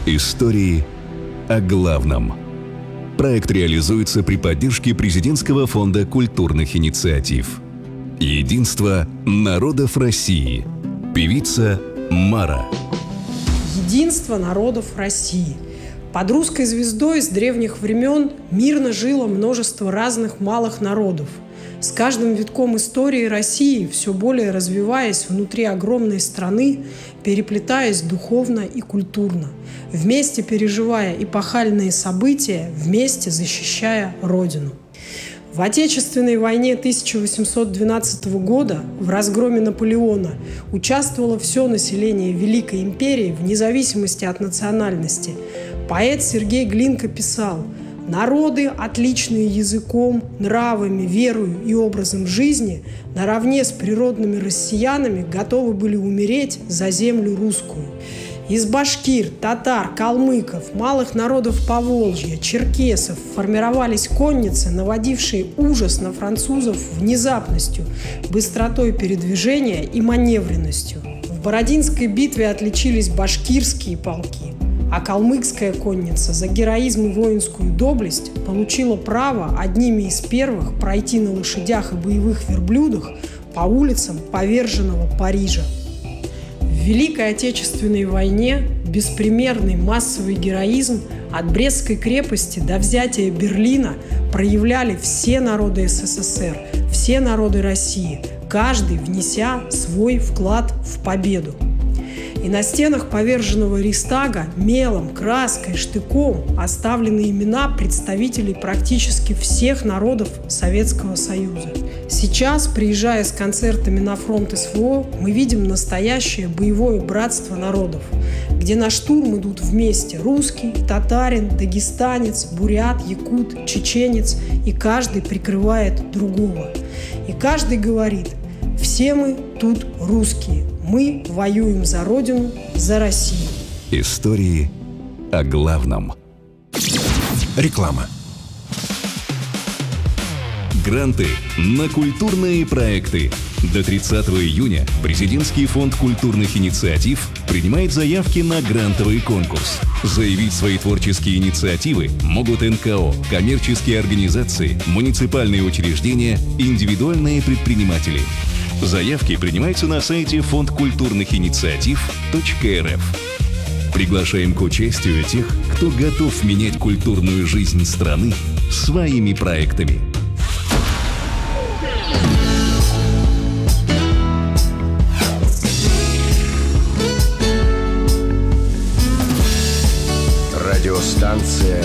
Истории о главном. Проект реализуется при поддержке Президентского фонда культурных инициатив. Единство народов России. Певица Мара. Единство народов России. Под русской звездой с древних времен мирно жило множество разных малых народов. С каждым витком истории России, все более развиваясь внутри огромной страны, переплетаясь духовно и культурно, вместе переживая эпохальные события, вместе защищая Родину. В Отечественной войне 1812 года, в разгроме Наполеона, участвовало все население Великой империи вне зависимости от национальности. Поэт Сергей Глинка писал: «Народы, отличные языком, нравами, верою и образом жизни, наравне с природными россиянами готовы были умереть за землю русскую». Из башкир, татар, калмыков, малых народов Поволжья, черкесов формировались конницы, наводившие ужас на французов внезапностью, быстротой передвижения и маневренностью. В Бородинской битве отличились башкирские полки, а калмыцкая конница за героизм и воинскую доблесть получила право одними из первых пройти на лошадях и боевых верблюдах по улицам поверженного Парижа. В Великой Отечественной войне беспримерный массовый героизм от Брестской крепости до взятия Берлина проявляли все народы СССР, все народы России, каждый внеся свой вклад в победу. И на стенах поверженного Рейхстага мелом, краской, штыком оставлены имена представителей практически всех народов Советского Союза. Сейчас, приезжая с концертами на фронт СВО, мы видим настоящее боевое братство народов, где на штурм идут вместе русский, татарин, дагестанец, бурят, якут, чеченец, и каждый прикрывает другого. И каждый говорит: «Все мы тут русские. Мы воюем за Родину, за Россию». Истории о главном. Реклама. Гранты на культурные проекты. До 30 июня Президентский фонд культурных инициатив принимает заявки на грантовый конкурс. Заявить свои творческие инициативы могут НКО, коммерческие организации, муниципальные учреждения, индивидуальные предприниматели. Заявки принимаются на сайте фондкультурныхинициатив.рф. Приглашаем к участию тех, кто готов менять культурную жизнь страны своими проектами. Радиостанция